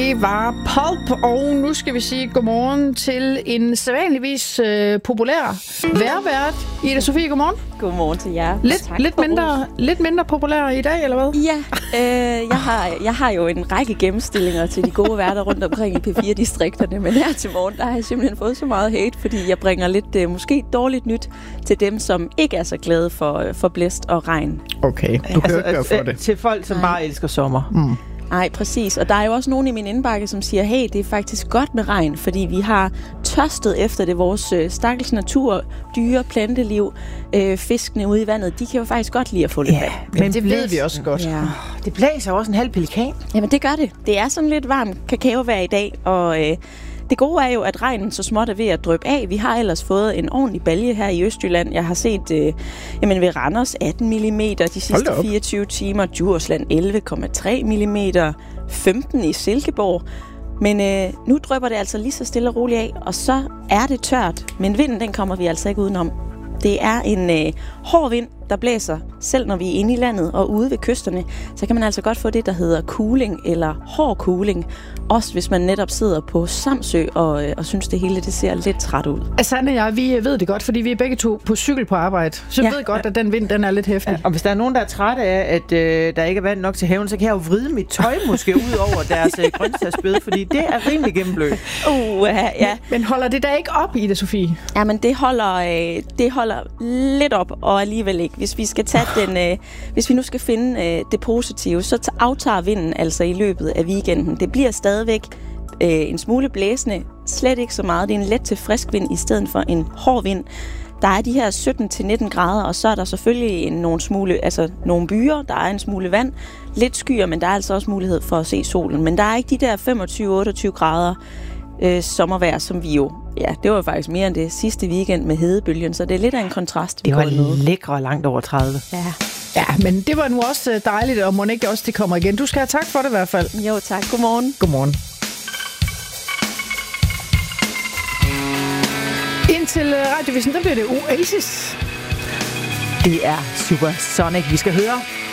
Det var Pulp, og nu skal vi sige godmorgen til en sædvanligvis populær vejrvært. Ida Sofie, godmorgen. Godmorgen til jer. Lidt mindre populær i dag, eller hvad? Ja, jeg har jo en række gennemstillinger til de gode værter rundt omkring i P4-distrikterne, men her til morgen, der har jeg simpelthen fået så meget hate, fordi jeg bringer lidt måske dårligt nyt til dem, som ikke er så glade for blæst og regn. Okay, du kan ikke gøre for det. Til folk, som bare elsker sommer. Nej, præcis. Og der er jo også nogen i min indbakke, som siger, hey, det er faktisk godt med regn, fordi vi har tørstet efter det. Vores stakkels natur, dyre, planteliv, fiskene ude i vandet, de kan jo faktisk godt lide at få lidt vand. Men det ved vi også godt. Ja. Det blæser jo også en halv pelikan. Jamen, det gør det. Det er sådan lidt varm kakaovejr i dag, og det gode er jo, at regnen så småt er ved at dryppe af. Vi har ellers fået en ordentlig balje her i Østjylland. Jeg har set ved Randers 18 mm de sidste 24 timer, Djursland 11,3 mm, 15 i Silkeborg. Men nu drypper det altså lige så stille og roligt af, og så er det tørt. Men vinden, den kommer vi altså ikke udenom. Det er en hård vind, der blæser, selv når vi er inde i landet og ude ved kysterne. Så kan man altså godt få det, der hedder kuling eller hård kuling. Også hvis man netop sidder på Samsø og synes, det hele det ser lidt træt ud. Sanne og jeg, vi ved det godt, fordi vi er begge to på cykel på arbejde. Så jeg ved godt, at den vind, den er lidt hæftig. Ja. Og hvis der er nogen, der er trætte af, at der ikke er vand nok til haven, så kan jeg jo vride mit tøj måske ud over deres grøntsagsbed, fordi det er rimelig gennemblødt. Ja. Men holder det da ikke op, Ida Sofie? Ja, men det holder lidt op, og alligevel ikke. Hvis vi skal tage hvis vi nu skal finde det positive, så aftager vinden altså i løbet af weekenden. Det bliver stadigvæk en smule blæsende, slet ikke så meget. Det er en let til frisk vind i stedet for en hård vind. Der er de her 17-19 grader, og så er der selvfølgelig nogle byer, der er en smule vand, lidt skyer, men der er altså også mulighed for at se solen. Men der er ikke de der 25-28 grader sommervejr, som vi jo... Ja, det var faktisk mere end det sidste weekend med hedebølgen, så det er lidt af en kontrast. Det var lækre og langt over 30. Ja, men det var nu også dejligt, og må ikke også det kommer igen. Du skal have tak for det i hvert fald. Jo, tak. Godmorgen. Godmorgen. Indtil Radiovisen, der bliver det Oasis. Det er Supersonic. Vi skal høre